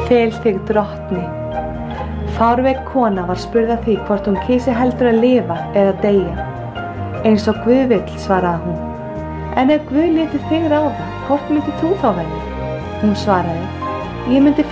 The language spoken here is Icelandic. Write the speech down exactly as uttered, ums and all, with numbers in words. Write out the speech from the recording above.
Fel þig drottni. Fárveik kona var spurð að því hvort hún kysi heldur að lifa eða deyja. Eins og Guð vill, svaraði hún. En ef Guð léti þig ráða, hvort myndir þú þá velja? Hún svaraði, ég myndi